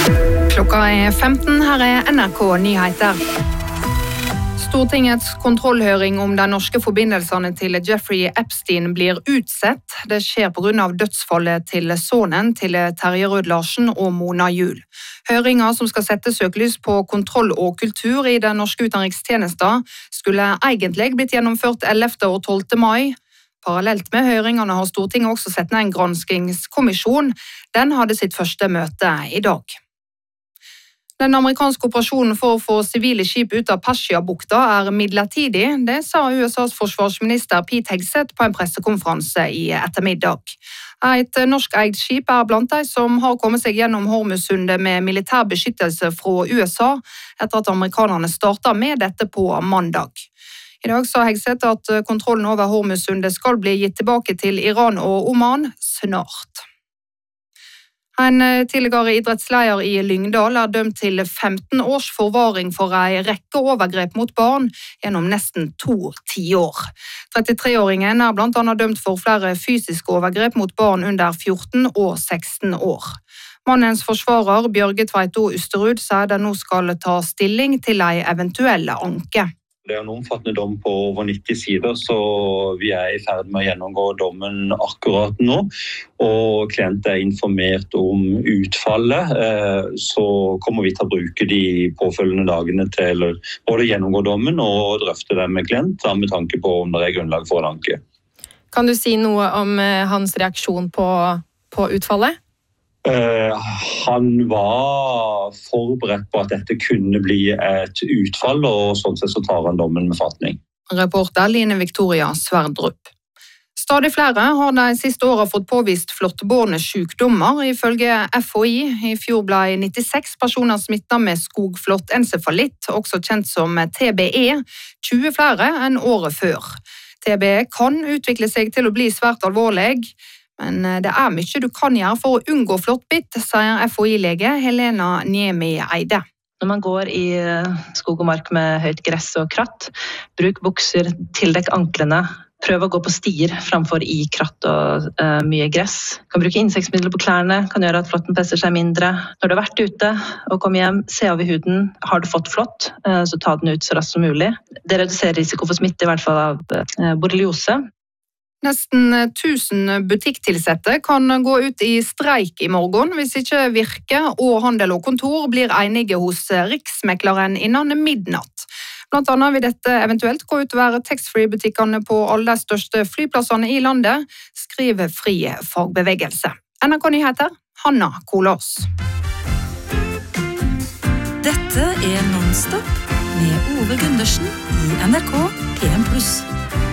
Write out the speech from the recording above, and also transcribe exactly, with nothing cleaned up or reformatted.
Klokka er femten, her er N R K Nyheter. Stortingets kontrollhøring om de norske forbindelsene til Jeffrey Epstein blir utsett. Det skjer på grunn av dødsfallet til sønnen til Terje Rød-Larsen og Mona Juel. Høringen som skal sette søkelys på kontroll og kultur i den norske utenrikstjenesten skulle egentlig blitt gjennomført ellevte og tolvte mai. Parallelt med høringene har Stortinget også sett ned en granskingskommisjon. Den hadde sitt første møte i dag. Den amerikanske operasjonen for å få sivile skip ut av Persiabukta er midlertidig. Det sa U S A's forsvarsminister Pete Hegseth på en pressekonferanse i ettermiddag. Et norsk-eid skip er blant de som har kommet seg gjennom Hormuzsundet med militær beskyttelse fra U S A, etter at amerikanerne startet med dette på mandag. I dag sa Hegseth at kontrollen over Hormuzsundet skal bli gitt tilbake til Iran og Oman snart. En tidligere idrettsleder i Lyngdal er dømt til femten års forvaring for en rekke overgrep mot barn gjennom nesten to tiår. trettitre-åringen er blant annet dømt for flere fysiske overgrep mot barn under fjorten og seksten år. Mannens forsvarer, Bjørge Tveito Usterud, sier det nå skal ta stilling til en eventuell anke. Det er en omfattende dom på over nitti sider, så vi er i ferd med å gjennomgå dommen akkurat nå. Og klient er informert om utfallet, så kommer vi til å bruke de påfølgende dagene til både gjennomgå dommen og drøfte det med klient, med tanke på om det er grunnlag for en anke. Kan du si noe om hans reaksjon på, på utfallet? Uh, han var forberedt på at dette kunne bli et utfall, og sånn sett så tar han dommen med fatning. Reporter Line Victoria Sverdrup. Stadig flere har de siste årene fått påvist flåttbårne sykdommer. Ifølge F H I i fjor ble nittiseks personer smittet med skogflåttencefalitt, også kjent som T B E, tjue flere enn året før. T B E kan utvikle seg til å bli svært alvorlig, men det er mye du kan gjøre for å unngå flåttbitt, sier F H I-lege Helena Niemi Eide. Når man går i skog og mark med høyt gress og kratt, bruk bukser, tildekk anklene, prøv å gå på stier framfor i kratt og uh, mye gress. Kan bruke insektmidler på klærne, kan gjøre at flåtten presser seg mindre. Når du har vært ute og kommer hjem, se over huden. Har du fått flått, uh, så ta den ut så raskt som mulig. Det reduserer risiko for smitte, i hvert fall av uh, borreliose. Nesten tusen butikktilsette kan gå ut i streik i morgen hvis ikke Virke og Handel og Kontor blir enige hos Riksmekleren innen midnatt. Blant annet vil dette eventuelt gå ut over tax-free-butikkene på alle de største flyplassene i landet, skriver Fri Fagbevegelse. N R K Nyheter, Hanna Kolås. Dette er Non-Stop med Ove Gundersen i N R K P M pluss.